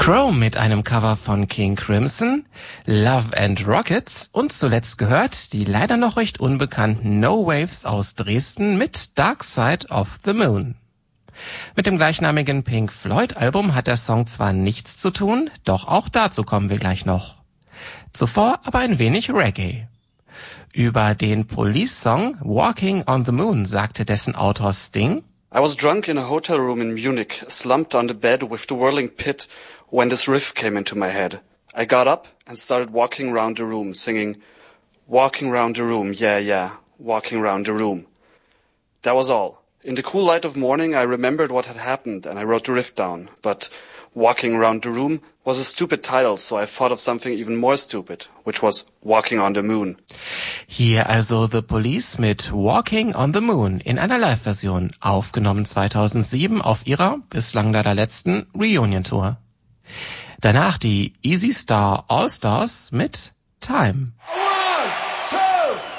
Chrome mit einem Cover von King Crimson, Love and Rockets und zuletzt gehört die leider noch recht unbekannten No Waves aus Dresden mit Dark Side of the Moon. Mit dem gleichnamigen Pink Floyd Album hat der Song zwar nichts zu tun, doch auch dazu kommen wir gleich noch. Zuvor aber ein wenig Reggae. Über den Police-Song Walking on the Moon sagte dessen Autor Sting: I was drunk in a hotel room in Munich, slumped on the bed with the whirling pit, when this riff came into my head. I got up and started walking round the room, singing, walking round the room, yeah, yeah, walking round the room. That was all. In the cool light of morning, I remembered what had happened and I wrote the riff down. But walking round the room was a stupid title, so I thought of something even more stupid, which was Walking on the Moon. Hier also The Police mit Walking on the Moon in einer Live-Version, aufgenommen 2007 auf ihrer bislang leider letzten Reunion-Tour. Danach die Easy Star All-Stars mit Time. 1, 2